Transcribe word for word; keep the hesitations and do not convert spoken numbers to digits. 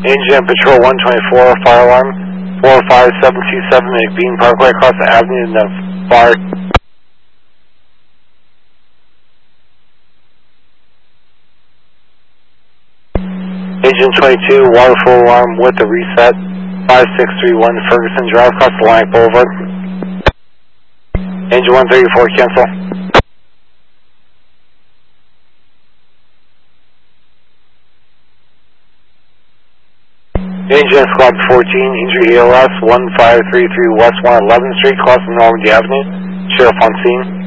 Engine Patrol one twenty-four, fire alarm, four five seven two seven McBean Parkway across the avenue in the fire. Engine twenty-two, water flow alarm with the reset, five six three one Ferguson Drive across the Atlantic Boulevard. Engine one thirty-four, cancel. Engine Squad fourteen, injury A L S, one five three three West one eleventh Street, crossing Normandy Avenue. Sheriff on scene.